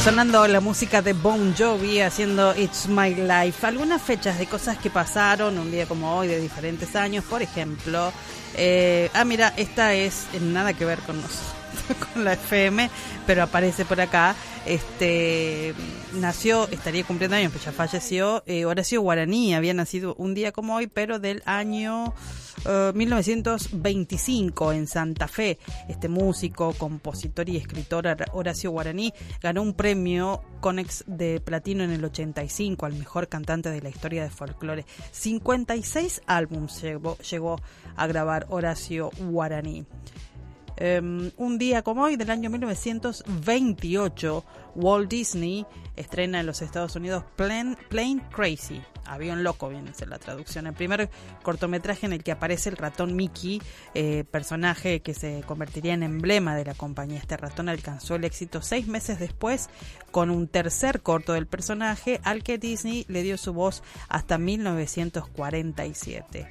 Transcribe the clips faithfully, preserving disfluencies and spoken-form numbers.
Sonando la música de Bon Jovi haciendo It's My Life. Algunas fechas de cosas que pasaron un día como hoy de diferentes años, por ejemplo, eh, ah mira, esta es nada que ver con nosotros, con la F M, pero aparece por acá. Este nació, estaría cumpliendo años, pero ya falleció, eh, Horacio Guaraní. Había nacido un día como hoy, pero del año uh, mil novecientos veinticinco en Santa Fe. Este músico, compositor y escritor Horacio Guaraní ganó un premio Conex de platino en el ochenta y cinco al mejor cantante de la historia de folclore. cincuenta y seis álbumes llegó, llegó a grabar Horacio Guaraní. Um, un día como hoy del año mil novecientos veintiocho, Walt Disney estrena en los Estados Unidos Plane, Plane Crazy, Avión Loco viene a ser la traducción, el primer cortometraje en el que aparece el ratón Mickey, eh, personaje que se convertiría en emblema de la compañía. Este ratón alcanzó el éxito seis meses después con un tercer corto del personaje al que Disney le dio su voz hasta mil novecientos cuarenta y siete.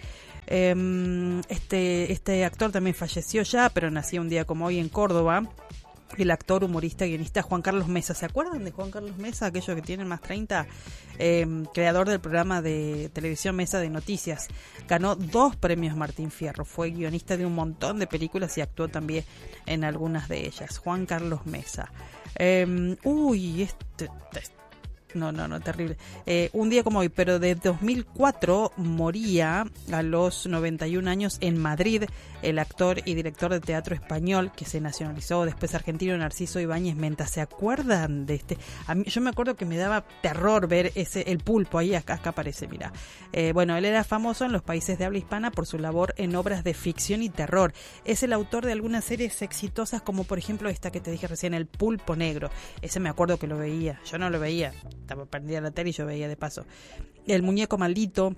Este, este actor también falleció ya, pero nació un día como hoy en Córdoba. El actor, humorista, guionista Juan Carlos Mesa. ¿Se acuerdan de Juan Carlos Mesa? Aquellos que tienen más treinta. Eh, creador del programa de televisión Mesa de Noticias. Ganó dos premios Martín Fierro. Fue guionista de un montón de películas y actuó también en algunas de ellas. Juan Carlos Mesa. Eh, uy, este... este No, no, no, terrible. Eh, un día como hoy, pero de dos mil cuatro moría a los noventa y un años en Madrid el actor y director de teatro español que se nacionalizó después argentino, Narciso Ibáñez Menta. ¿Se acuerdan de este? A mí, yo me acuerdo que me daba terror ver ese el pulpo ahí, acá, acá aparece, mira. Eh, bueno, él era famoso en los países de habla hispana por su labor en obras de ficción y terror. Es el autor de algunas series exitosas como por ejemplo esta que te dije recién, El Pulpo Negro. Ese me acuerdo que lo veía, yo no lo veía. Estaba prendida la tele y yo veía de paso. El Muñeco Maldito,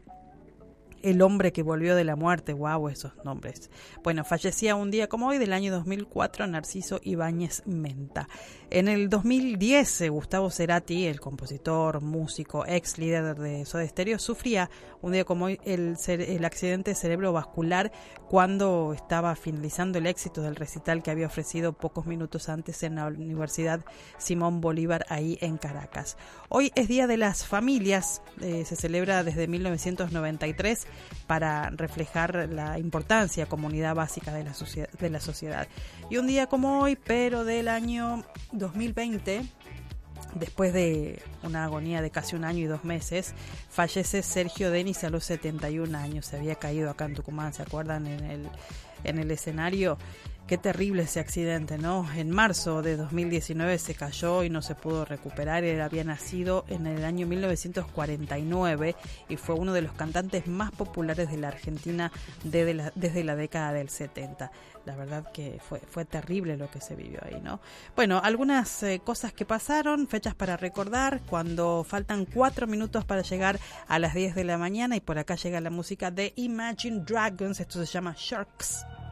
El Hombre que Volvió de la Muerte, wow, esos nombres. Bueno, fallecía un día como hoy del año dos mil cuatro Narciso Ibáñez Menta. En el dos mil diez, Gustavo Cerati, el compositor, músico, ex líder de Soda Stereo, sufría un día como hoy el, el accidente cerebrovascular cuando estaba finalizando el éxito del recital que había ofrecido pocos minutos antes en la Universidad Simón Bolívar, ahí en Caracas. Hoy es Día de las Familias, eh, se celebra desde mil novecientos noventa y tres para reflejar la importancia comunidad básica de la, sociedad, de la sociedad. Y un día como hoy, pero del año dos mil veinte, después de una agonía de casi un año y dos meses, fallece Sergio Denis a los setenta y un años. Se había caído acá en Tucumán, ¿se acuerdan? En el, en el escenario. Qué terrible ese accidente, ¿no? En marzo de dos mil diecinueve se cayó y no se pudo recuperar. Él había nacido en el año mil novecientos cuarenta y nueve y fue uno de los cantantes más populares de la Argentina desde la, desde la década del setenta. La verdad que fue, fue terrible lo que se vivió ahí, ¿no? Bueno, algunas eh, cosas que pasaron, fechas para recordar, cuando faltan cuatro minutos para llegar a las diez de la mañana y por acá llega la música de Imagine Dragons. Esto se llama Sharks.